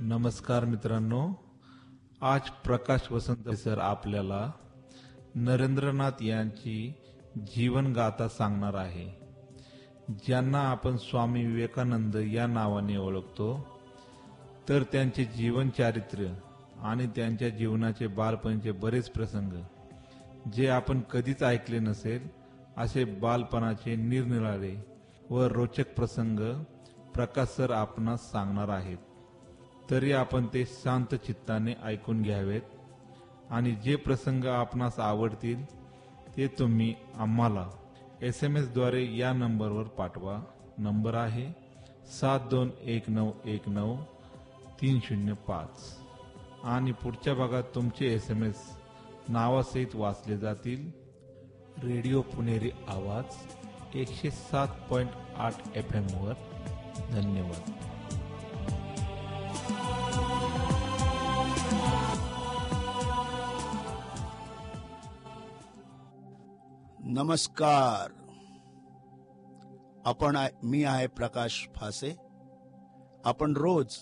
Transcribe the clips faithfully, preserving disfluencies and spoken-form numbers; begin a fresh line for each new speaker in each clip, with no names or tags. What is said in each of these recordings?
नमस्कार मित्रांनो, आज प्रकाश वसंत सर आपल्याला नरेंद्रनाथ यांची जीवनगाथा सांगणार आहे, ज्यांना आपण स्वामी विवेकानंद या नावाने ओळखतो. तर त्यांचे जीवन चारित्र्य आणि त्यांच्या जीवनाचे बालपणीचे बरेच प्रसंग जे आपण कधीच ऐकले नसेल, असे बालपणाचे निरनिराळे व रोचक प्रसंग प्रकाश सर आपणास सांगणार आहेत. तरी आपण ते शांत चित्ताने ऐकून घ्यावेत आणि जे प्रसंग आपणास आवडतील ते तुम्ही आम्हाला एस एम एस द्वारे या नंबरवर पाठवा. नंबर आहे सात दोन एक नऊ एक नऊ तीन शून्य पाच आणि पुढच्या भागात तुमचे एस एम एस नावासहित वाचले जातील. रेडिओ पुणेरी आवाज एकशे सात पॉइंट आठ एफ एम वर. धन्यवाद.
नमस्कार. आपण मी आहे प्रकाश फासे. आपण रोज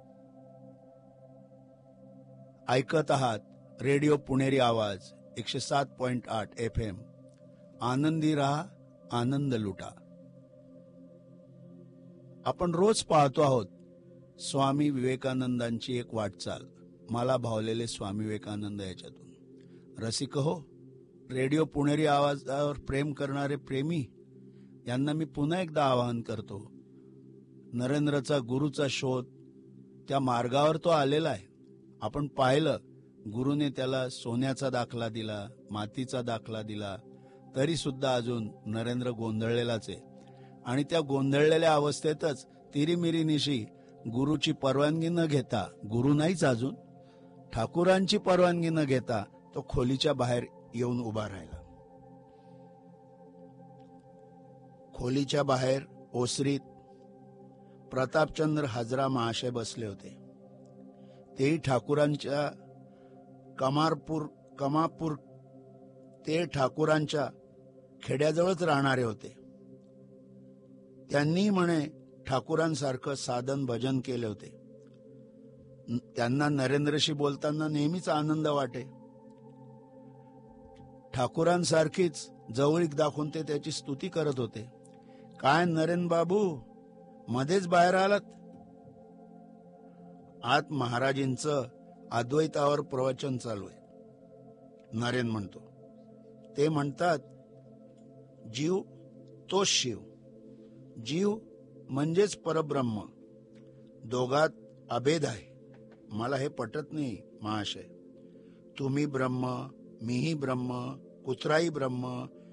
ऐकत आहात रेडिओ पुणेरी आवाज एकशे सात पॉइंट आठ एफ एम. आनंदी राहा, आनंद लुटा. आपण रोज पाहतो आहोत स्वामी विवेकानंदांची एक वाटचाल. मला भावलेले स्वामी विवेकानंद याच्यातून. रसिक हो, रेडिओ पुणेरी आवाजावर प्रेम करणारे प्रेमी यांना मी पुन्हा एकदा आवाहन करतो. नरेंद्रचा गुरुचा शोध, त्या मार्गावर तो आलेला आहे. आपण पाहिलं, गुरुने त्याला सोन्याचा दाखला दिला, मातीचा दाखला दिला, तरी सुद्धा अजून नरेंद्र गोंधळलेलाच आहे. आणि त्या गोंधळलेल्या अवस्थेतच तिरीमिरीनिशी गुरुची परवानगी न घेता, गुरु नाहीच अजून, ठाकूरांची परवानगी न घेता तो खोलीच्या बाहेर येऊन उभा राहिला. खोलीच्या बाहेर ओसरीत प्रतापचंद्र हजरा महाशय बसले होते. तेही ठाकूरांच्या कमारपूर कमापूर ते ठाकूरांच्या खेड्याजवळच राहणारे होते. त्यांनी म्हणे ठाकूरांसारखं साधन भजन केले होते. त्यांना नरेंद्रशी बोलताना नेहमीच आनंद वाटे. ठाकूरांसारखीच जवळीक दाखवून ते त्याची स्तुती करत होते. काय नरेंद्र बाबू, मध्येच बाहेर आलात? आत महाराजींचं अद्वैतावर प्रवचन चालू आहे. नरेंद्र म्हणतो. ते म्हणतात, जीव तोच शिव, जीव म्हणजेच परब्रह्म, दोघात अभेद आहे. मला हे पटत नाही महाशय. तुम्ही ब्रह्म, मीही ब्रह्म, कुत्राही ब्रह्म,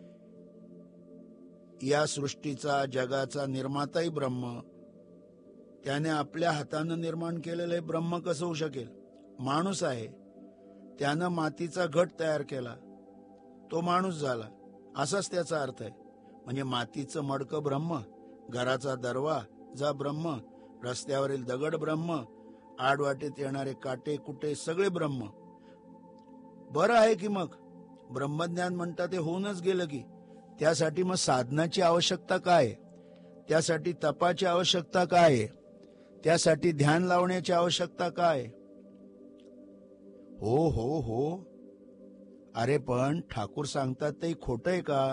या सृष्टीचा जगाचा निर्माताही ब्रह्म. त्याने आपल्या हातानं निर्माण केलेले ब्रह्म कसं होऊ शकेल? माणूस आहे, त्यानं मातीचा घट तयार केला, तो माणूस झाला, असाच त्याचा अर्थ आहे. म्हणजे मातीचं मडकं ब्रह्म, घराचा दरवाजा ब्रह्म, रस्त्यावरील दगड ब्रह्म, आडवाटेत येणारे काटे कुटे सगळे ब्रह्म. बरं आहे की मग ब्रह्मज्ञान म्हणतात ते होऊनच गेलं की. त्यासाठी मग साधनाची आवश्यकता काय? त्यासाठी तपाची आवश्यकता काय? त्यासाठी ध्यान लावण्याची आवश्यकता काय? हो हो हो अरे पण ठाकूर सांगतात ते खोटं आहे का?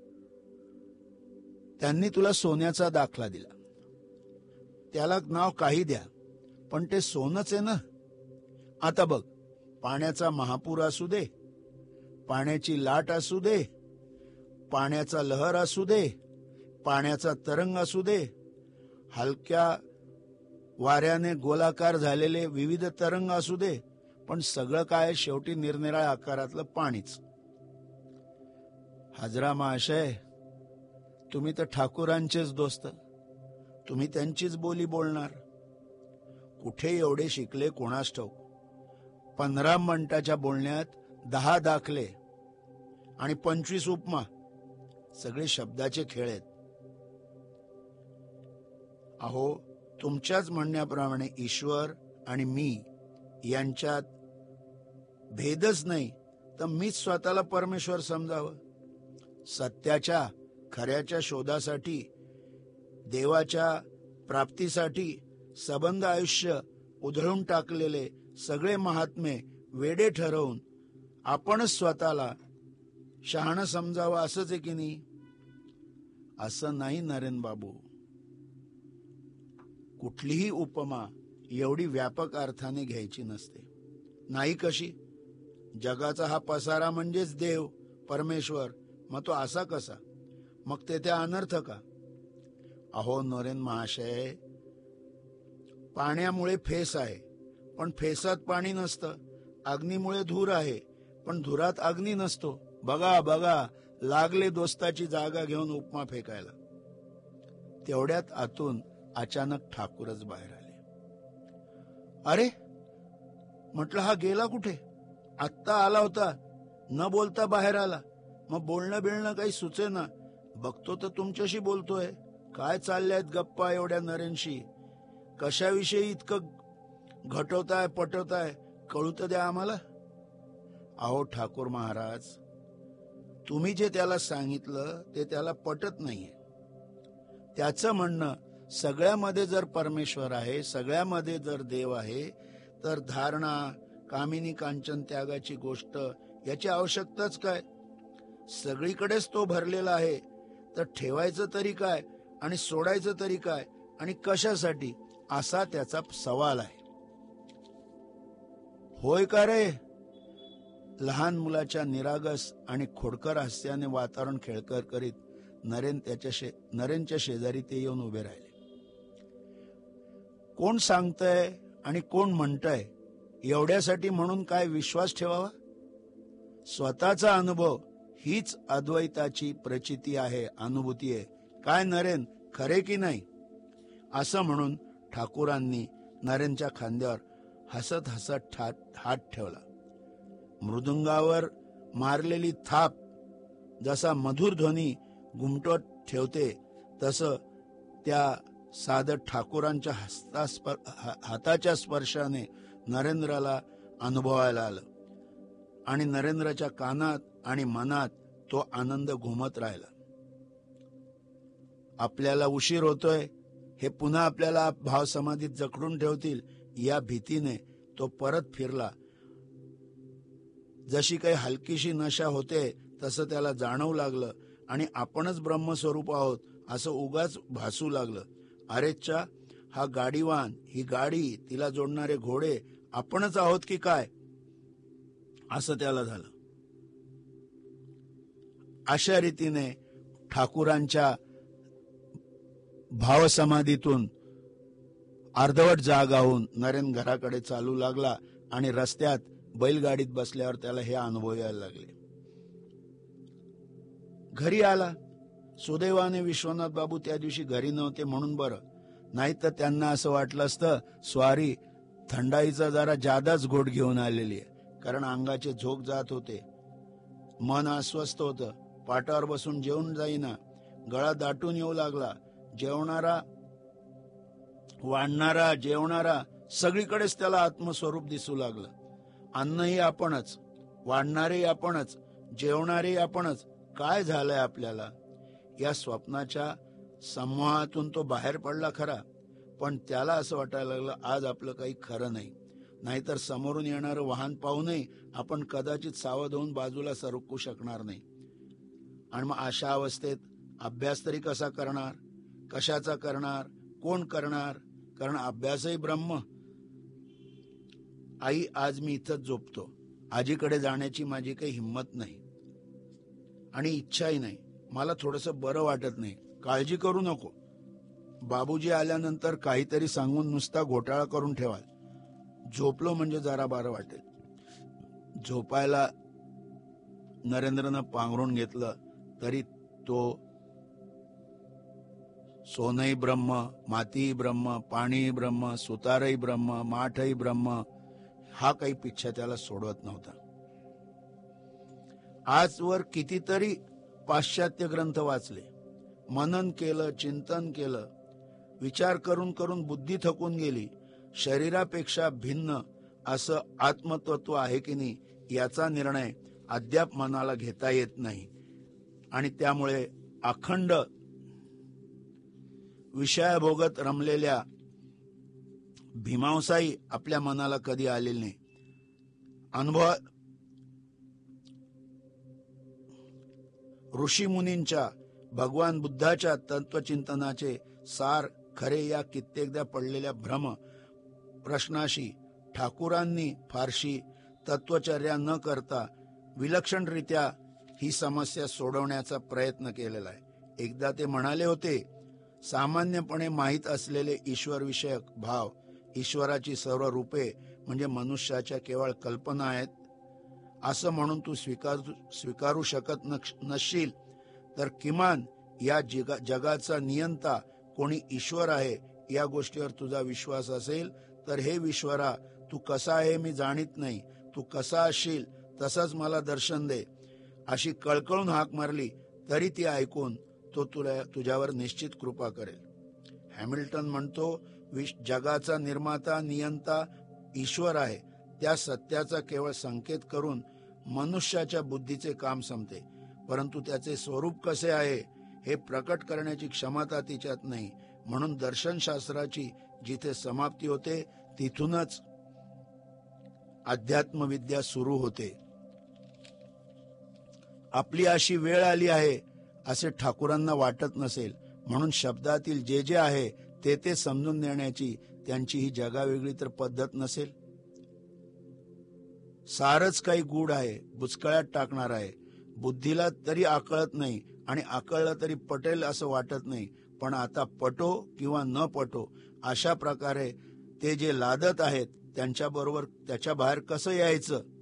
त्यांनी तुला सोन्याचा दाखला दिला, त्याला नाव काही द्या, पण ते सोनच आहे ना. आता बघ, पाण्याचा महापूर असू दे, पाण्याची लाट असू दे, पाण्याचा लहर असू दे, पाण्याचा तरंग असू दे, हलक्या वाऱ्याने गोलाकार झालेले विविध तरंग असू दे, पण सगळं काय शेवटी निरनिराळ्या आकारातलं पाणीच. हजरा महाशय, तुम्ही तर ठाकूरांचेच दोस्त, तुम्ही त्यांचीच बोली बोलणार. कुठे एवढे शिकले कोणास ठाऊक. पंधरा मिनिटाच्या बोलण्यात दहा दाखले आणि पंचवीस उपमा, सगळे शब्दाचे खेळ आहेत. अहो, तुमच्याच म्हणण्याप्रमाणे ईश्वर आणि मी यांच्यात भेदच नाही, तर मीच स्वतःला परमेश्वर समजावं. सत्याच्या खऱ्याच्या शोधासाठी, देवाच्या प्राप्तीसाठी संबंध आयुष्य उधळून टाकलेले सगळे महात्मे वेडे ठरवून आपणच स्वतःला शहाणं समजावं असंच आहे की नाही? असं नाही नरेन बाबू. कुठलीही उपमा एवढी व्यापक अर्थाने घ्यायची नसते. नाही कशी? जगाचा हा पसारा म्हणजेच देव परमेश्वर, मग तो असा कसा? मग ते त्या अनर्थ का? अहो नरेन महाशय, पाण्यामुळे फेस आहे पण फेसात पाणी नसतं. अग्नीमुळे धूर आहे पण धुरात अग्नी नसतो. बघा बघा, लागले दोस्ताची जागा घेऊन उपमा फेकायला. तेवढ्यात आतून अचानक ठाकूरच बाहेर आले. अरे म्हटलं, हा गेला कुठे? आत्ता आला होता, न बोलता बाहेर आला. मग बोलणं बिळणं काही सुचेना. बघतो तर तुमच्याशी बोलतोय. काय चालल्यात गप्पा एवढ्या नरेनशी? कशाविषयी इतकं घटवताय पटवताय? कळू तर द्या आम्हाला. अहो ठाकूर महाराज, तुम्ही जे त्याला सांगितलं ते त्याला पटत नाहीये. त्याचं म्हणणं, सगळ्यामध्ये जर परमेश्वर आहे, सगळ्यामध्ये जर देव आहे, तर धारणा, कामिनी कांचन त्यागाची गोष्ट याची आवश्यकताच काय? सगळीकडेच तो भरलेला आहे, तर ठेवायचं तरी काय आणि सोडायचं तरी काय आणि कशासाठी, असा त्याचा सवाल आहे. होय का रे? लहान मुलाच्या निरागस आणि खोडकर हास्याने वातावरण खेळकर करीत नरेन त्याच्या शे नरेनच्या शेजारी ते येऊन उभे राहिले. कोण सांगतय आणि कोण म्हणतय एवढ्यासाठी म्हणून काय विश्वास ठेवावा? स्वतःचा अनुभव हीच अद्वैताची प्रचिती आहे, अनुभूती आहे. काय नरेन, खरे की नाही? असं म्हणून ठाकूरांनी नरेनच्या खांद्यावर हसत हसत हात ठेवला. मृदुंगावर मारलेली थाप जसा मधुर ध्वनी घुमटत ठेवते, तसं त्या साधत ठाकूरांच्या हस्तास्पर हाताच्या स्पर्शाने नरेंद्राला अनुभवायला आलं आणि नरेंद्राच्या कानात आणि मनात तो आनंद घुमत राहिला. आपल्याला उशीर होतोय, हे पुन्हा आपल्याला भाव समाधीत जखडून ठेवतील या भीतीने तो परत फिरला. जशी काही हलकीशी नशा होते तसं त्याला जाणवू लागलं आणि आपणच ब्रह्मस्वरूप आहोत असं उगाच भासू लागलं. अरेच्चा, हा गाडीवान, ही गाडी, तिला जोडणारे घोडे आपणच आहोत की काय, असं त्याला झालं. अशा रीतीने ठाकूरांच्या भावसमाधीतून अर्धवट जागा होऊन नरेन घराकडे चालू लागला आणि रस्त्यात बैलगाडीत बसल्यावर त्याला हे अनुभव यायला लागले. घरी आला. सुदैवाने विश्वनाथ बाबू त्या दिवशी घरी नव्हते म्हणून बरं, नाही तर त्यांना असं वाटलं असतं स्वारी थंडाईचा जरा जादाच घोट घेऊन आलेली आहे, कारण अंगाचे झोक जात होते, मन अस्वस्थ होतं, पाटावर बसून जेवून जाईना, गळा दाटून येऊ लागला. जेवणारा वाढणारा जेवणारा सगळीकडेच त्याला आत्मस्वरूप दिसू लागलं. अन्नही आपणच, वाढणारे आपणच, जेवणारे आपणच. काय झालंय आपल्याला? या स्वप्नाच्या समूहातून तो बाहेर पडला खरा, पण त्याला असं वाटायला लागलं आज आपलं काही खरं नाही. नाहीतर समोरून येणारं वाहन पाहूनही आपण कदाचित सावध होऊन बाजूला सरकू शकणार नाही. आणि मग अशा अवस्थेत अभ्यास तरी कसा करणार? कशाचा करणार? कोण करणार? कारण अभ्यासही ब्रह्म. आई, आज मी इथंच झोपतो. आजीकडे जाण्याची माझी काही हिंमत नाही आणि इच्छाही नाही. मला थोडंसं बरं वाटत नाही. काळजी करू नको. बाबूजी आल्यानंतर काहीतरी सांगून नुसता घोटाळा करून ठेवाल. झोपलो म्हणजे जरा बरं वाटेल. झोपायला नरेंद्रनं पांघरून घेतलं तरी तो सोनही ब्रह्म, मातीही ब्रह्म, पाणीही ब्रह्म, सुतारही ब्रह्म, माठही ब्रह्म हा काही पिच्छा त्याला सोडवत नव्हता. आजवर कितीतरी पाश्चात्य ग्रंथ वाचले, मनन केलं, चिंतन केलं, विचार करून करून बुद्धी थकून गेली. शरीरापेक्षा भिन्न असं आत्मतत्व आहे की नाही याचा निर्णय अद्याप मनाला घेता येत नाही. आणि त्यामुळे अखंड विषयभोगत रमलेल्या भीमावसाई आपल्या मनाला कधी आलेली नाही. अनुभव ऋषी मुनींच्या, भगवान बुद्धाच्या तत्वचिंतनाचे सार खरे या कित्येकदा पडलेल्या भ्रम प्रश्नाशी ठाकूरांनी फारशी तत्वचर्या न करता विलक्षणरित्या ही समस्या सोडवण्याचा प्रयत्न केलेला आहे. एकदा ते म्हणाले होते, सामान्यपणे माहीत असलेले ईश्वर विषयक भाव, ईश्वराची सर्व रूपे म्हणजे मनुष्याच्या केवळ कल्पना आहेत असं म्हणून तू स्वीकारू स्वीकारू शकत नसशील, तर किमान या जगा जगाचा नियंता कोणी ईश्वर आहे या गोष्टीवर तुझा विश्वास असेल तर हे ईश्वरा, तू कसा आहे मी जाणीत नाही, तू कसा असशील तसंच मला दर्शन दे अशी कळकळून हाक मारली तरी ती ऐकून तो तुला तुझ्यावर निश्चित कृपा करेल. हॅमिल्टन म्हणतो, विश जगाचा निर्माता नियंता ईश्वर आहे. त्या सत्याचा केवळ संकेत करून मनुष्याच्या बुद्धीचे काम संपते, परंतु त्याचे स्वरूप कसे आहे हे प्रकट करण्याची क्षमता तिच्यात नाही. म्हणून दर्शनशास्त्राची जिथे समाप्ती होते तिथूनच अध्यात्मविद्या सुरू होते. आपली अशी वेळ आली आहे असे ठाकूरांना वाटत नसेल, म्हणून शब्दातील जे जे आहे ते ते समजून देण्याची त्यांची ही जगावेगळी तर पद्धत नसेल. सारच काही गूढ आहे, बुचकळ्यात टाकणार आहे. बुद्धीला तरी आकळत नाही आणि आकळलं तरी पटेल असं वाटत नाही. पण आता पटो किंवा न पटो अशा प्रकारे ते जे लादत आहेत त्यांच्याबरोबर त्याच्या बाहेर कसं यायचं